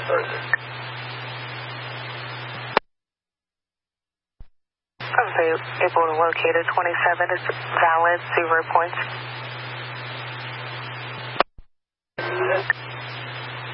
I'm able to locate a 27. Is valid, 0 points.